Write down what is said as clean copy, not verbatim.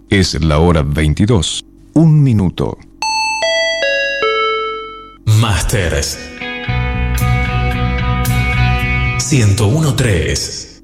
Es la hora 22, 1 minuto. Masters 101.3